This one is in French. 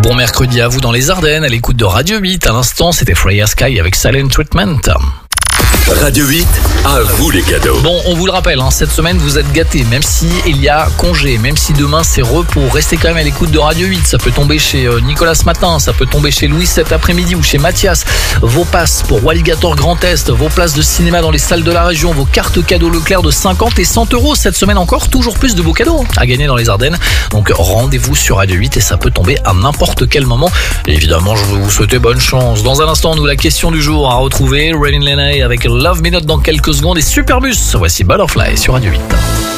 Bon mercredi à vous dans les Ardennes, à l'écoute de Radio 8. À l'instant, c'était Freya Sky avec Silent Treatment. Radio 8, à vous les cadeaux. Bon, on vous le rappelle, cette semaine vous êtes gâtés, même si il y a congé, même si demain c'est repos, restez quand même à l'écoute de Radio 8. Ça peut tomber chez Nicolas ce matin, ça peut tomber chez Louis cet après-midi ou chez Mathias. Vos passes pour Walligator Grand Est, vos places de cinéma dans les salles de la région, vos cartes cadeaux Leclerc de 50 et 100 euros. Cette semaine encore, toujours plus de beaux cadeaux à gagner dans les Ardennes. Donc rendez-vous sur Radio 8 et ça peut tomber à n'importe quel moment. Et évidemment, je veux vous souhaiter bonne chance. Dans un instant, nous la question du jour à retrouver. Rain Lenay avec Love Me Not dans quelques secondes et Superbus. Voici Butterfly sur Radio 8.